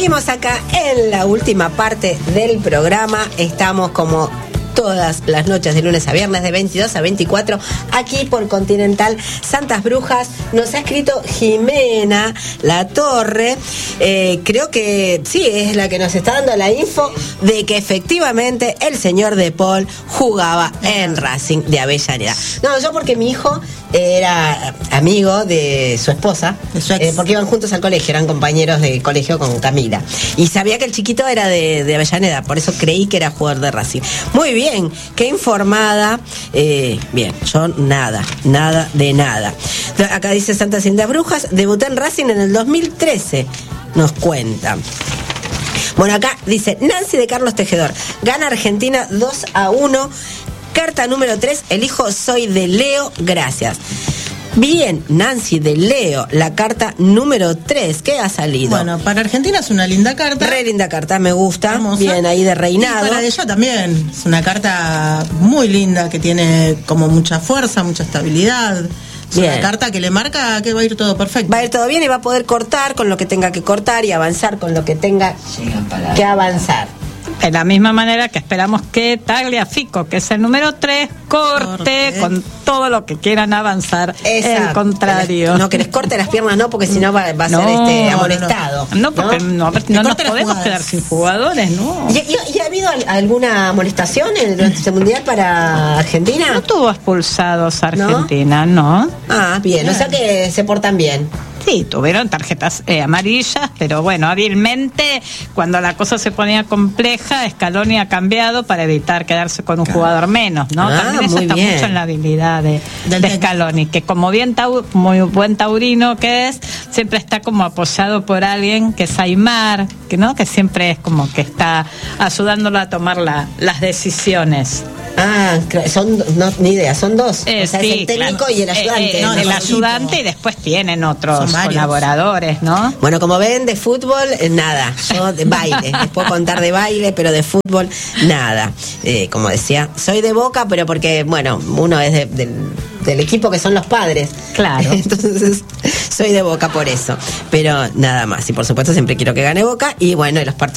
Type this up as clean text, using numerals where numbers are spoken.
Seguimos acá en la última parte del programa. Estamos como todas las noches de lunes a viernes de 22 a 24 aquí por Continental Santas Brujas. Nos ha escrito Jimena La Torre, creo que sí, es la que nos está dando la info de que efectivamente el señor De Paul jugaba en Racing de Avellaneda. No, yo porque mi hijo era amigo de su esposa, porque iban juntos al colegio, eran compañeros de colegio con Camila, y sabía que el chiquito era de Avellaneda, por eso creí que era jugador de Racing. Muy bien, qué informada. Bien, yo nada de nada. Acá dice Santa Cinta Brujas, debuté en Racing en el 2013, nos cuentan. Bueno, acá dice Nancy de Carlos Tejedor, gana Argentina 2-1. Carta número 3, elijo soy de Leo, gracias. Bien, Nancy de Leo, la carta número 3, ¿qué ha salido? Bueno, para Argentina es una linda carta. Re linda carta, me gusta. Hermosa. Bien, ahí de reinado. Y para ella también, es una carta muy linda, que tiene como mucha fuerza, mucha estabilidad. Es bien. Una carta que le marca que va a ir todo perfecto. Va a ir todo bien y va a poder cortar con lo que tenga que cortar y avanzar con lo que tenga que avanzar. De la misma manera que esperamos que Tagliafico, que es el número 3, corte con todo lo que quieran avanzar. El contrario. No, que les corte las piernas, no, porque si no va a ser amonestado. No, porque no nos podemos quedar sin jugadores, ¿no? ¿Y ha habido alguna amonestación durante este mundial para Argentina? No tuvo expulsados Argentina, ¿no? Ah, bien, o sea que se portan bien. Sí, tuvieron tarjetas amarillas, pero bueno, hábilmente, cuando la cosa se ponía compleja, Scaloni ha cambiado para evitar quedarse con un jugador menos, ¿no? También eso está mucho en la habilidad de Scaloni, que como muy buen taurino que es, siempre está como apoyado por alguien que es Aimar, que siempre es como que está ayudándolo a tomar las decisiones. Ah, ni idea, son dos. O sea, sí, es el técnico y el ayudante. El ayudante, y después tienen otros colaboradores, ¿no? Bueno, como ven, de fútbol, nada. Yo de baile, les puedo contar de baile, pero de fútbol, nada. Como decía, soy de Boca, pero porque, bueno, uno es del equipo que son los padres. Claro. Entonces, soy de Boca por eso. Pero nada más. Y por supuesto, siempre quiero que gane Boca. Y bueno, los partidos